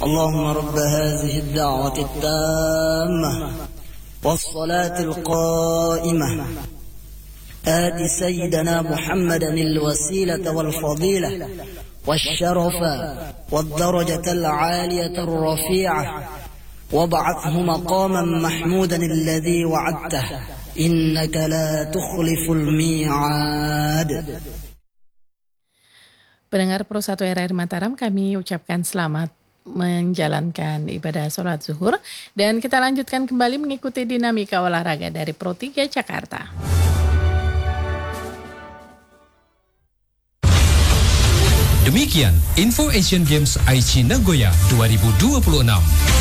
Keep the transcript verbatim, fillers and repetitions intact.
اللهم رب هذه الدعوة التامة والصلاة القائمة آت سيدنا محمدا الوسيلة والفضيلة والشرف والدرجة العالية الرفيعة وابعثه مقاما محمودا الذي وعدته إنك لا تخلف الميعاد. Pendengar Pro satu R R Mataram, kami ucapkan selamat menjalankan ibadah sholat zuhur. Dan kita lanjutkan kembali mengikuti dinamika olahraga dari Pro tiga Jakarta. Demikian info Asian Games Aichi Nagoya dua ribu dua puluh enam.